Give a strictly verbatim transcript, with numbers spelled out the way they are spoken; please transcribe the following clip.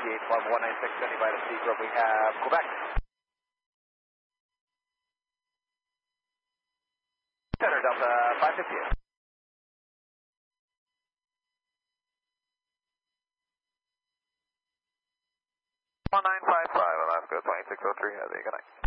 eight Farm one nine six, standing by to speak group. We have Quebec. Center Delta five fifty-eight. one nine five five, Alaska twenty-six oh three, have a good night.